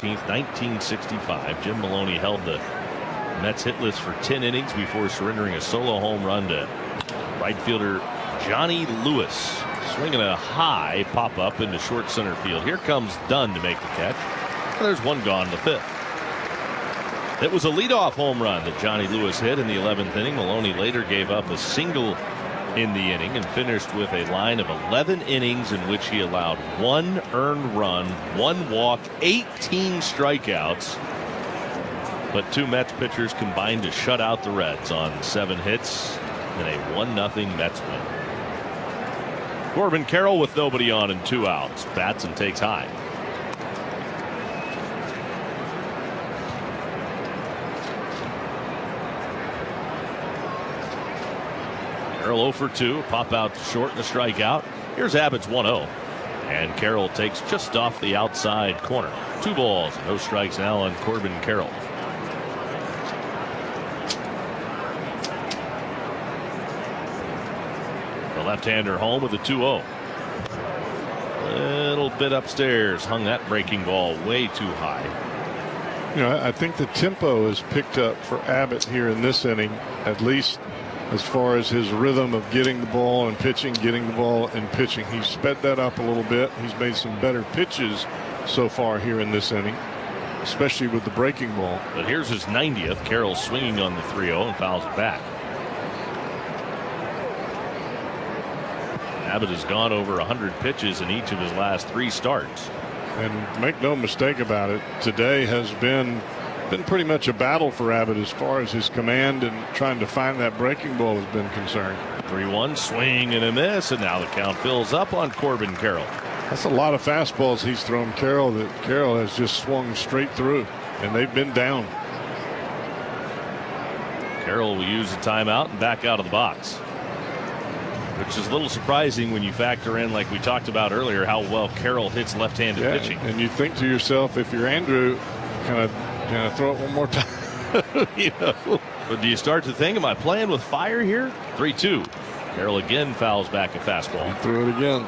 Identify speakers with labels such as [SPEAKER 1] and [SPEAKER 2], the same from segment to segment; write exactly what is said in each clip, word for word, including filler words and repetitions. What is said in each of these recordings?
[SPEAKER 1] fourteenth, nineteen sixty-five. Jim Maloney held the Mets hitless for ten innings before surrendering a solo home run to right fielder Johnny Lewis. Swinging a high pop-up into short center field. Here comes Dunn to make the catch. And there's one gone in the fifth. It was a leadoff home run that Johnny Lewis hit in the eleventh inning. Maloney later gave up a single in the inning and finished with a line of eleven innings in which he allowed one earned run, one walk, eighteen strikeouts. But two Mets pitchers combined to shut out the Reds on seven hits in a one nothing Mets win. Corbin Carroll with nobody on and two outs. Bats and takes high. Carroll oh for two. Pop out short and a strikeout. Here's Abbott's one oh. And Carroll takes just off the outside corner. Two balls, no strikes now on Corbin Carroll. The left-hander home with a two oh. Little bit upstairs. Hung that breaking ball way too high.
[SPEAKER 2] You know, I think the tempo is picked up for Abbott here in this inning, at least as far as his rhythm of getting the ball and pitching, getting the ball and pitching. He's sped that up a little bit. He's made some better pitches so far here in this inning, especially with the breaking ball.
[SPEAKER 1] But here's his ninetieth. Carroll swinging on the three oh and fouls it back. Abbott has gone over one hundred pitches in each of his last three starts.
[SPEAKER 2] And make no mistake about it, today has been been pretty much a battle for Abbott as far as his command and trying to find that breaking ball has been concerned.
[SPEAKER 1] three one swing and a miss, and now the count fills up on Corbin Carroll.
[SPEAKER 2] That's a lot of fastballs he's thrown Carroll that Carroll has just swung straight through, and they've been down.
[SPEAKER 1] Carroll will use a timeout and back out of the box, which is a little surprising when you factor in, like we talked about earlier, how well Carroll hits left-handed
[SPEAKER 2] yeah,
[SPEAKER 1] pitching.
[SPEAKER 2] And you think to yourself, if you're Andrew, kind of kind of throw it one more time.
[SPEAKER 1] You know, but do you start to think, am I playing with fire here? three two. Carroll again fouls back a fastball.
[SPEAKER 2] He threw it again.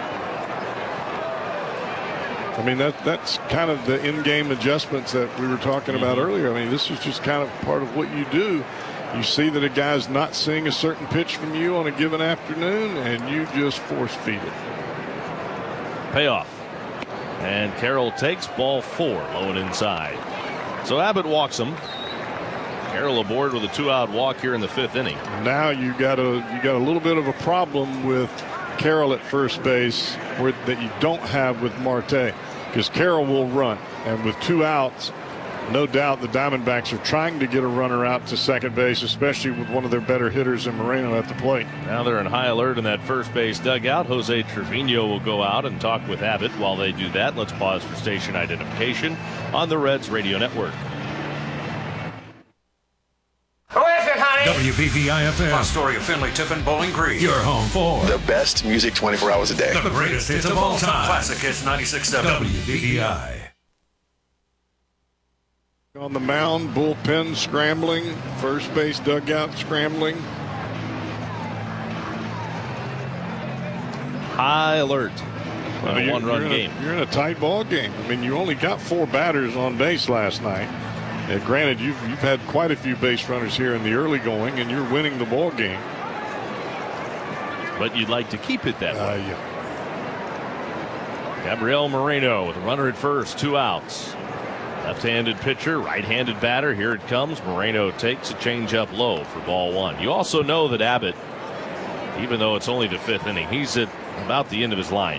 [SPEAKER 2] I mean, that that's kind of the in-game adjustments that we were talking about mm-hmm. earlier. I mean, this is just kind of part of what you do. You see that a guy's not seeing a certain pitch from you on a given afternoon, and you just force feed it.
[SPEAKER 1] Payoff. And Carroll takes ball four, low and inside. So Abbott walks him. Carroll aboard with a two-out walk here in the fifth inning.
[SPEAKER 2] Now you got a you got a little bit of a problem with Carroll at first base where, that you don't have with Marte, because Carroll will run, and with two outs, no doubt the Diamondbacks are trying to get a runner out to second base, especially with one of their better hitters in Moreno at the plate.
[SPEAKER 1] Now they're in high alert in that first base dugout. Jose Trevino will go out and talk with Abbott. While they do that, let's pause for station identification on the Reds Radio Network.
[SPEAKER 3] Who is it, honey?
[SPEAKER 4] W B V I F M.
[SPEAKER 5] Astoria, Finley, Tiffin, Bowling Green.
[SPEAKER 4] Your home for
[SPEAKER 6] the best music twenty-four hours a day.
[SPEAKER 4] The greatest hits of all time.
[SPEAKER 5] Classic Hits ninety-six point seven.
[SPEAKER 4] W B V I.
[SPEAKER 2] On the mound, bullpen scrambling, first base dugout scrambling.
[SPEAKER 1] High alert.
[SPEAKER 2] Well,
[SPEAKER 1] a one-run
[SPEAKER 2] game. You're in a tight ball game. I mean, you only got four batters on base last night. Uh, granted, you've you've had quite a few base runners here in the early going, and you're winning the ball game.
[SPEAKER 1] But you'd like to keep it that way.
[SPEAKER 2] Uh, yeah.
[SPEAKER 1] Gabriel Moreno with a runner at first, two outs. Left-handed pitcher, right-handed batter. Here it comes. Moreno takes a changeup low for ball one. You also know that Abbott, even though it's only the fifth inning, he's at about the end of his line.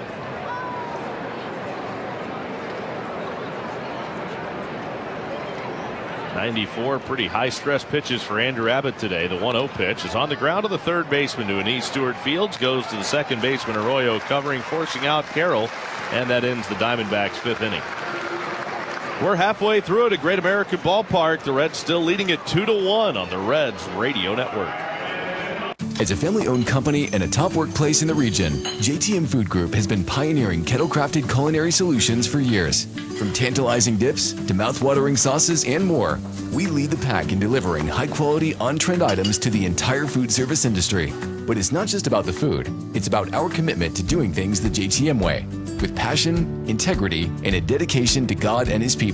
[SPEAKER 1] ninety-four, pretty high-stress pitches for Andrew Abbott today. The one oh pitch is on the ground to the third baseman to Anise Stewart Fields. Goes to the second baseman, Arroyo, covering, forcing out Carroll. And that ends the Diamondbacks' fifth inning. We're halfway through it at Great American Ballpark. The Reds still leading at two to one on the Reds Radio Network.
[SPEAKER 7] As a family-owned company and a top workplace in the region, J T M Food Group has been pioneering kettle-crafted culinary solutions for years. From tantalizing dips to mouth-watering sauces and more, we lead the pack in delivering high-quality, on-trend items to the entire food service industry. But it's not just about the food. It's about our commitment to doing things the J T M way, with passion, integrity, and a dedication to God and His people.